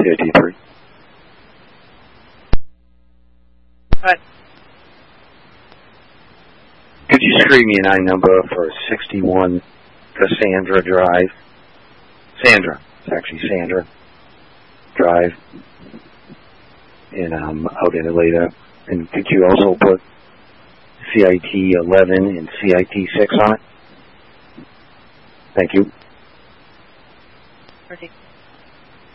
CIT 3. What? Could you screen me an I number for 61 Cassandra Drive? Sandra. It's actually Sandra Drive. And out in Atlanta. And could you also put CIT 11 and CIT 6 on it? Thank you. Okay.